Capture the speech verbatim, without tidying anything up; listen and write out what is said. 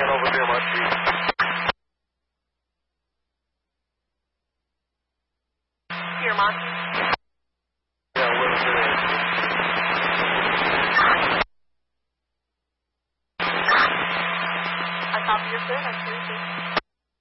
in over near my feet. Here, Mont. Yeah, where is it? I copy your sir. That's